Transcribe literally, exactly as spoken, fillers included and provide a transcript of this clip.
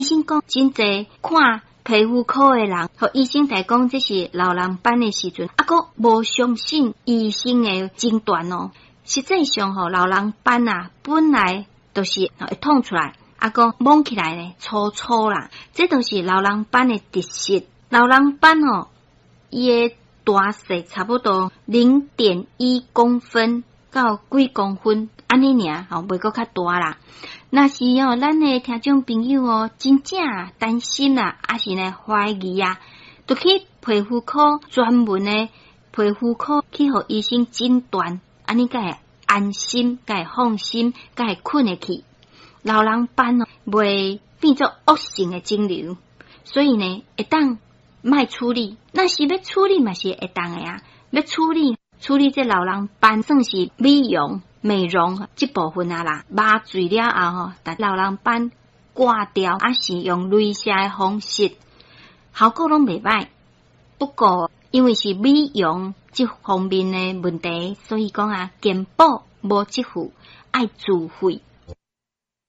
医生讲真济看皮肤科的人，和医生来讲这是老人斑的时阵，啊个无相信医生的诊断哦。实际上吼，老人斑啊本来都是会痛出来，啊个摸起来呢粗粗啦，这都是老人斑的特色。老人斑哦，伊的大细差不多零点一公分到几公分，安尼尔吼，袂阁较大啦。若是哦，咱的听众朋友哦，真正担心啦，还是呢怀疑啊，就去皮肤科专门的皮肤科去互医生诊断，安尼才会安心，才会放心，才会困得去。老人斑哦，袂变作恶性的肿瘤，所以呢，会当莫处理。那是要处理嘛是会当的啊，要处理处理这老人斑算是美容。美容这部分啊啦，麻醉了后吼，把老人斑刮掉，还是用镭射的方式，效果拢袂歹。不过因为是美容这方面的问题，所以讲啊，健保无这副，爱自费。